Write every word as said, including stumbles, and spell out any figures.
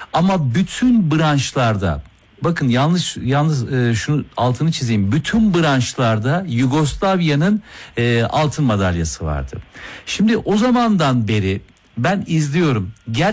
Ama bütün branşlarda, bakın yanlış yalnız e, şunu altını çizeyim, bütün branşlarda Yugoslavya'nın e, altın madalyası vardı. Şimdi o zamandan beri ben izliyorum. Gerçekten